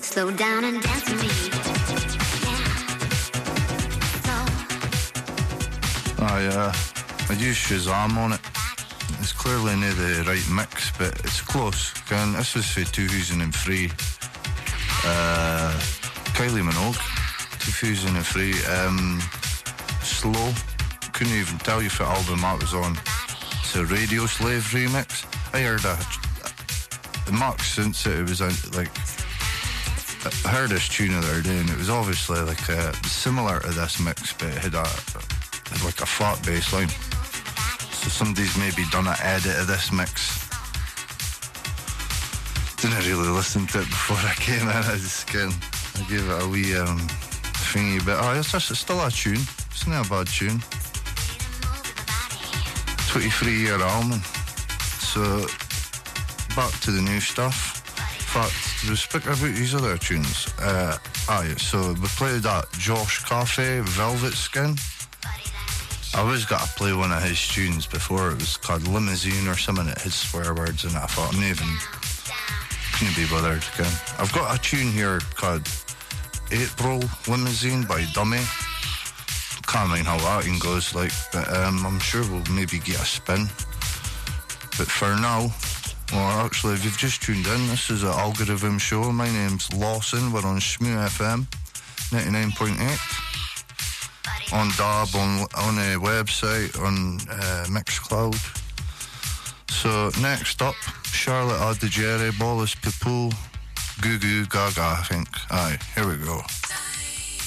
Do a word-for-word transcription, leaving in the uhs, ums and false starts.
Slow down and dance with me. I, uh, I used Shazam on it. It's clearly not the right mix, but it's close. Again, this was for two thousand three. Uh, Kylie Minogue, two thousand three. Um, Slow. Couldn't even tell you what album that was on. It's a Radio Slave remix. I heard a, a Mark since it, it was a, like I heard this tune the other day, and it was obviously like uh, similar to this mix, but it had a had like a flat bass line. So somebody's maybe done an edit of this mix. Didn't really listen to it before I came in. I just kind of, I gave it a wee um, thingy, but oh, it's just it's still a tune. It's not a bad tune. twenty-three year album. So back to the new stuff. In fact, we'll speak about these other tunes. Uh, aye, so we played that Josh Cafe, Velvet Skin. I always got to play one of his tunes before. It was called Limousine or something. It had swear words in it. I thought, I'm not even couldn't be bothered again. I've got a tune here called April Limousine by Dummy. Can't mind how that one goes, like, but um, I'm sure we'll maybe get a spin. But for now, well, actually, if you've just tuned in, this is an Algorithm show. My name's Lawson. We're on Shmoo F M ninety-nine point eight. On Dab, on on a website, on uh, Mixcloud. So next up, Charlotte Adigeri, Bolus People, Goo Goo Gaga, I think. Aye, here we go.